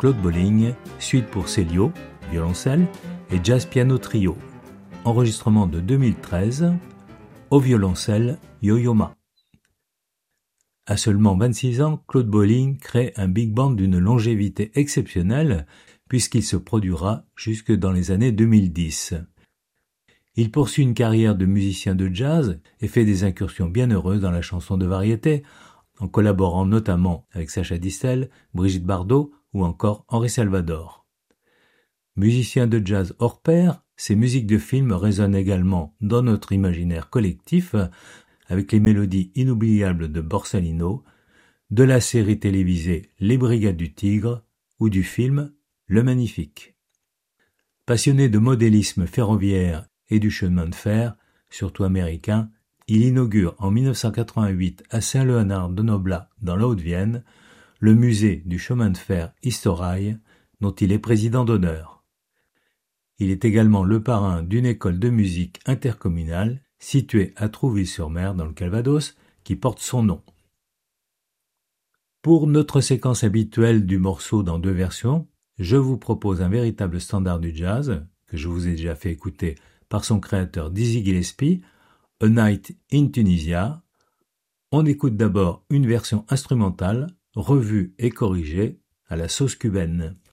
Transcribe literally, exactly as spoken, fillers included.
Claude Bolling, suite pour Célio, violoncelle, et jazz piano trio. Enregistrement de deux mille treize, au violoncelle, Yo-Yo Ma. À seulement vingt-six ans, Claude Bolling crée un big band d'une longévité exceptionnelle puisqu'il se produira jusque dans les années deux mille dix. Il poursuit une carrière de musicien de jazz et fait des incursions bienheureuses dans la chanson de variété, en collaborant notamment avec Sacha Distel, Brigitte Bardot ou encore Henri Salvador. Musicien de jazz hors pair, ses musiques de film résonnent également dans notre imaginaire collectif avec les mélodies inoubliables de Borsalino, de la série télévisée Les Brigades du Tigre ou du film Le Magnifique. Passionné de modélisme ferroviaire et du chemin de fer, surtout américain, il inaugure en dix-neuf cent quatre-vingt-huit à Saint-Léonard-de-Noblat, dans la Haute-Vienne, le musée du chemin de fer Historail, dont il est président d'honneur. Il est également le parrain d'une école de musique intercommunale située à Trouville-sur-Mer dans le Calvados, qui porte son nom. Pour notre séquence habituelle du morceau dans deux versions, je vous propose un véritable standard du jazz, que je vous ai déjà fait écouter par son créateur Dizzy Gillespie, A Night in Tunisia. On écoute d'abord une version instrumentale, revue et corrigée à la sauce cubaine.